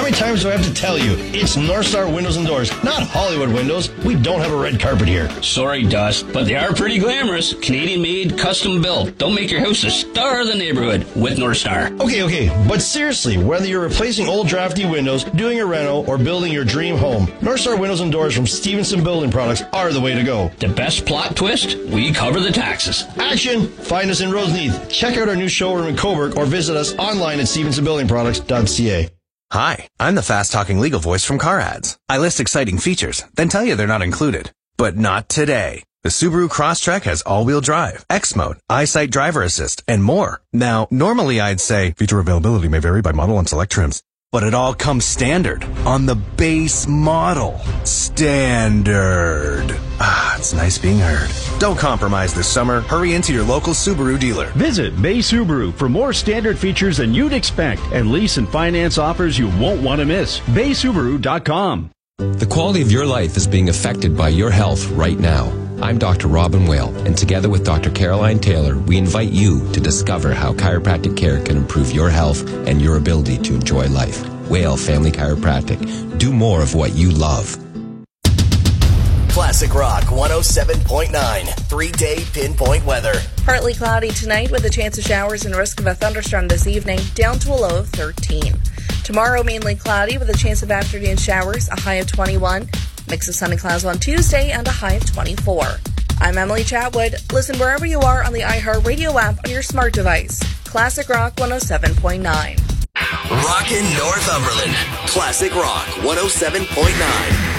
many times do I have to tell you? It's North Star Windows and Doors, not Hollywood Windows. We don't have a red carpet here. Sorry, Dust, but they are pretty glamorous. Canadian-made, custom-built. Don't make your house a star of the neighborhood with North Star. Okay, but seriously, whether you're replacing old drafty windows, doing a reno, or building your dream home, North Star Windows and Doors from Stevenson Building Products are the way to go. The best plot twist? We cover the taxes. Action! Find us in Roseneath. Check out our new showroom in Cobourg or visit us online at stevensonbuildingproducts.ca. Hi, I'm the fast-talking legal voice from Car Ads. I list exciting features, then tell you they're not included. But not today. The Subaru Crosstrek has all-wheel drive, X-Mode, EyeSight driver assist, and more. Now, normally I'd say feature availability may vary by model and select trims. But it all comes standard on the base model. Standard. It's nice being heard. Don't compromise this summer. Hurry into your local Subaru dealer. Visit Bay Subaru for more standard features than you'd expect and lease and finance offers you won't want to miss. BaySubaru.com. The quality of your life is being affected by your health right now. I'm Dr. Robin Whale, and together with Dr. Caroline Taylor, we invite you to discover how chiropractic care can improve your health and your ability to enjoy life. Whale Family Chiropractic. Do more of what you love. Classic Rock 107.9. 3-day pinpoint weather. Partly cloudy tonight with a chance of showers and risk of a thunderstorm this evening, down to a low of 13. Tomorrow, mainly cloudy with a chance of afternoon showers, a high of 21. Mix of sun and clouds on Tuesday and a high of 24. I'm Emily Chatwood. Listen wherever you are on the iHeartRadio app on your smart device. Classic Rock 107.9. Rockin' Northumberland. Classic Rock 107.9.